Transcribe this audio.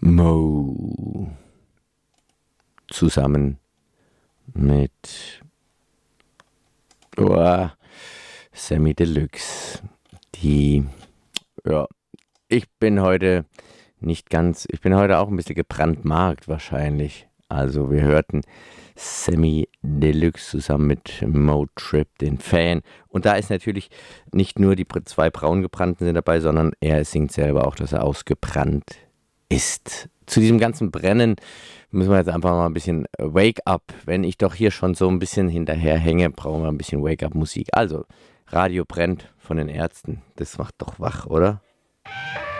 Mo zusammen mit Samy Deluxe. Ja, ich bin heute ich bin heute auch ein bisschen gebrandmarkt wahrscheinlich. Also wir hörten Samy Deluxe zusammen mit Mo Trip, den Fan. Und da ist natürlich nicht nur die zwei Braungebrannten sind dabei, sondern er singt selber auch, dass er ausgebrannt ist. Zu diesem ganzen Brennen müssen wir jetzt einfach mal ein bisschen Wake Up. Wenn ich doch hier schon so ein bisschen hinterher hänge, brauchen wir ein bisschen Wake Up Musik. Also, Radio brennt von den Ärzten. Das macht doch wach, oder?